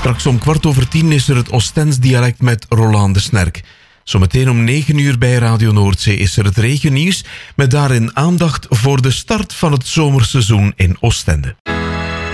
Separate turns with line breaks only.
Straks om 10:15 is er het Oostends dialect met Roland de Snerk. Zometeen om 9 uur bij Radio Noordzee is er het regionieuws met daarin aandacht voor de start van het zomerseizoen in Oostende.